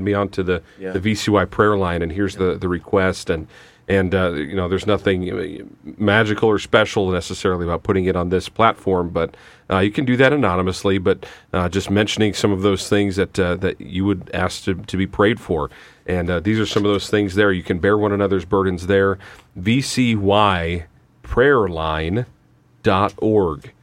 me onto the VCY prayer line, and here's the request, and there's nothing magical or special necessarily about putting it on this platform, but you can do that anonymously, but just mentioning some of those things that you would ask to be prayed for. And these are some of those things there. You can bear one another's burdens there. VCYprayerline.org.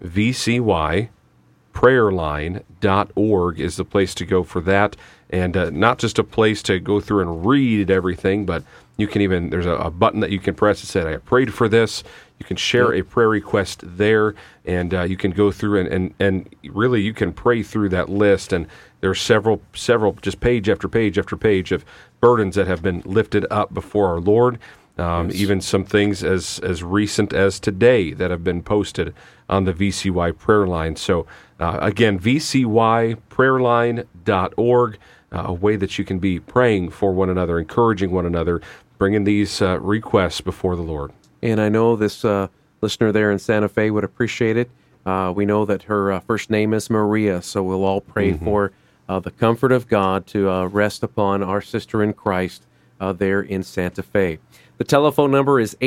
VCYprayerline.org is the place to go for that. And not just a place to go through and read everything, but you can even, there's a button that you can press that says, I prayed for this. You can share a prayer request there, and you can go through and really you can pray through that list. And there's several, just page after page after page of burdens that have been lifted up before our Lord. Even some things as recent as today that have been posted on the VCY prayer line. So again, VCYprayerline.org, a way that you can be praying for one another, encouraging one another, bringing these requests before the Lord. And I know this listener there in Santa Fe would appreciate it. We know that her first name is Maria, so we'll all pray for the comfort of God to rest upon our sister in Christ there in Santa Fe. The telephone number is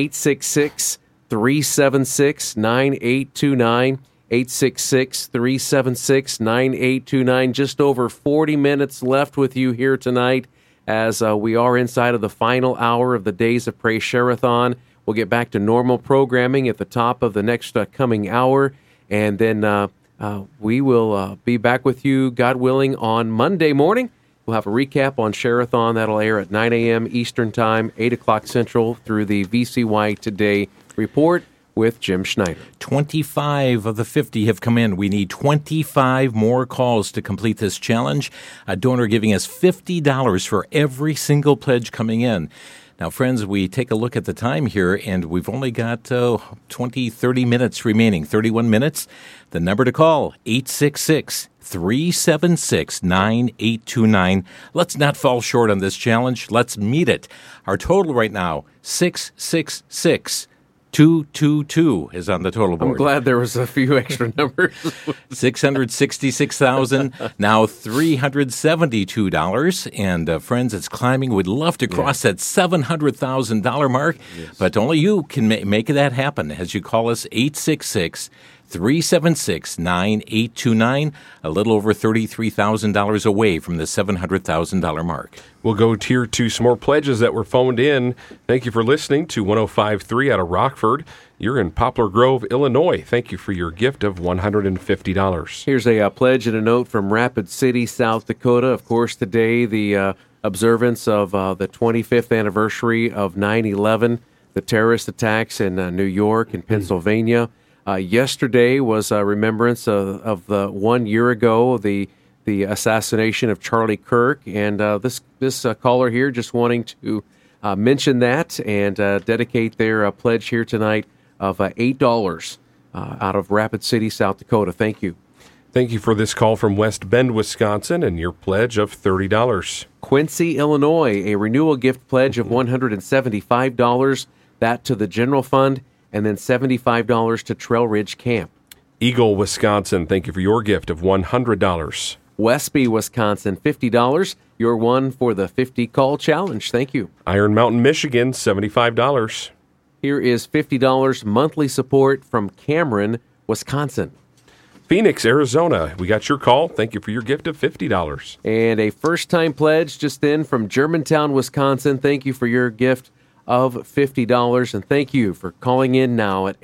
866-376-9829, 866-376-9829. Just over 40 minutes left with you here tonight as we are inside of the final hour of the Days of Praise Share-a-thon. We'll get back to normal programming at the top of the next coming hour, and then we will be back with you, God willing, on Monday morning. We'll have a recap on Share-a-thon. That'll air at 9 a.m. Eastern Time, 8 o'clock Central, through the VCY Today Report with Jim Schneider. 25 of the 50 have come in. We need 25 more calls to complete this challenge. A donor giving us $50 for every single pledge coming in. Now, friends, we take a look at the time here, and we've only got 30 minutes remaining, 31 minutes. The number to call, 866-376-9829. Let's not fall short on this challenge. Let's meet it. Our total right now, 666-222 is on the total board. I'm glad there was a few extra numbers. $666,000, now $372. And friends, it's climbing. We'd love to cross that $700,000 mark, but only you can make that happen as you call us 866-376-9829, a little over $33,000 away from the $700,000 mark. We'll go tier 2, some more pledges that were phoned in. Thank you for listening to 105.3 out of Rockford. You're in Poplar Grove, Illinois. Thank you for your gift of $150. Here's a pledge and a note from Rapid City, South Dakota. Of course, today the observance of the 25th anniversary of 9/11, the terrorist attacks in New York and Pennsylvania. Yesterday was a remembrance of the 1 year ago, the assassination of Charlie Kirk, and this caller here just wanting to mention that and dedicate their pledge here tonight of $8 out of Rapid City, South Dakota. Thank you. Thank you for this call from West Bend, Wisconsin, and your pledge of $30. Quincy, Illinois, a renewal gift pledge of $175, that to the general fund, and then $75 to Trail Ridge Camp. Eagle, Wisconsin, thank you for your gift of $100. Westby, Wisconsin, $50. Your one for the 50 call challenge. Thank you. Iron Mountain, Michigan, $75. Here is $50 monthly support from Cameron, Wisconsin. Phoenix, Arizona, we got your call. Thank you for your gift of $50. And a first-time pledge just in from Germantown, Wisconsin. Thank you for your gift of $50. And thank you for calling in now at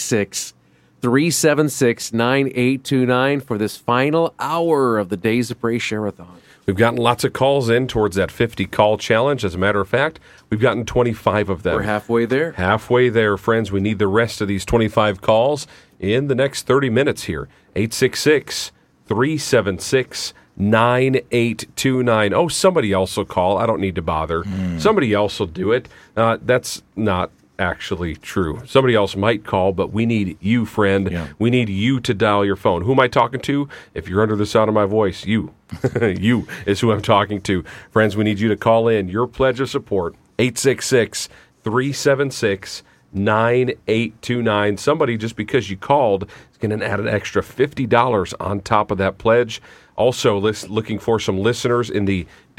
866-376-9829 for this final hour of the Days of Praise Share-a-thon. We've gotten lots of calls in towards that 50 call challenge. As a matter of fact, we've gotten 25 of them. We're halfway there. Halfway there, friends. We need the rest of these 25 calls in the next 30 minutes here. 866-376-9829. Oh, somebody else will call. I don't need to bother. Somebody else will do it. That's not actually true. Somebody else might call, but we need you, friend. Yeah. We need you to dial your phone. Who am I talking to? If you're under the sound of my voice, you. You is who I'm talking to. Friends, we need you to call in your pledge of support. 866-376-9829. Somebody, just because you called, is going to add an extra $50 on top of that pledge. Also, looking for some listeners in the